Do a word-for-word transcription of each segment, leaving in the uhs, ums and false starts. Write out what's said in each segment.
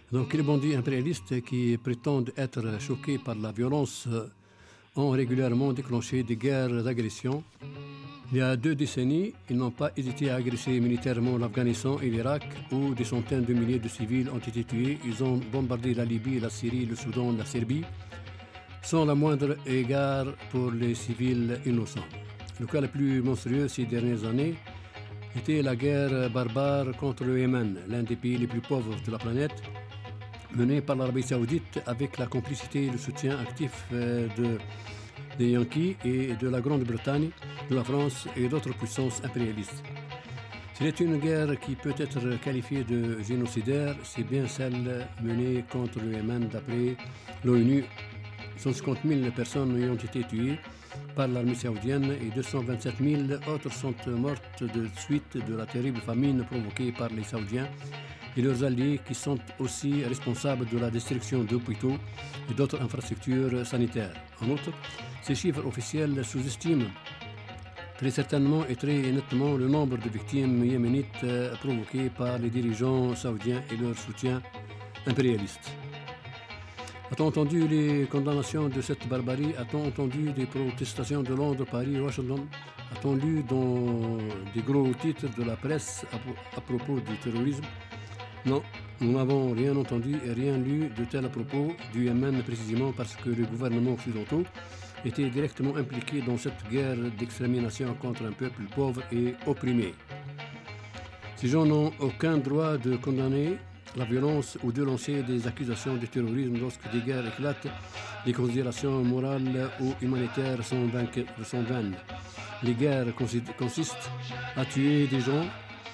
Donc les bandits impérialistes qui prétendent être choqués par la violence ont régulièrement déclenché des guerres d'agression. Il y a deux décennies, ils n'ont pas hésité à agresser militairement l'Afghanistan et l'Irak, où des centaines de milliers de civils ont été tués. Ils ont bombardé la Libye, la Syrie, le Soudan, la Serbie, sans la moindre égard pour les civils innocents. Le cas le plus monstrueux ces dernières années était la guerre barbare contre le Yémen, l'un des pays les plus pauvres de la planète, menée par l'Arabie Saoudite avec la complicité et le soutien actif de, des Yankees et de la Grande-Bretagne, de la France et d'autres puissances impérialistes. C'est une guerre qui peut être qualifiée de génocidaire, c'est bien celle menée contre le Yémen d'après l'ONU. cent cinquante mille personnes y ont été tuées par l'armée saoudienne et deux cent vingt-sept mille autres sont mortes de suite de la terrible famine provoquée par les Saoudiens et leurs alliés qui sont aussi responsables de la destruction d'hôpitaux et d'autres infrastructures sanitaires. En outre, ces chiffres officiels sous-estiment très certainement et très nettement le nombre de victimes yéménites provoquées par les dirigeants saoudiens et leur soutien impérialiste. A-t-on entendu les condamnations de cette barbarie? A-t-on entendu des protestations de Londres, Paris, Washington? A-t-on lu dans des gros titres de la presse à, à propos du terrorisme? Non, nous n'avons rien entendu et rien lu de tel à propos du Yémen précisément parce que les gouvernements occidentaux étaient directement impliqués dans cette guerre d'extermination contre un peuple pauvre et opprimé. Ces gens n'ont aucun droit de condamner la violence ou de lancer des accusations de terrorisme lorsque des guerres éclatent. Les considérations morales ou humanitaires sont vaines. Les guerres consistent à tuer des gens.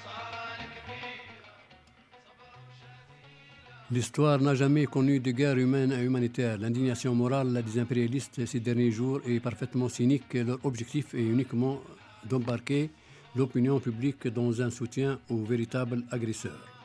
L'histoire n'a jamais connu de guerre humaine et humanitaire. L'indignation morale des impérialistes ces derniers jours est parfaitement cynique. Leur objectif est uniquement d'embarquer l'opinion publique dans un soutien aux véritables agresseurs.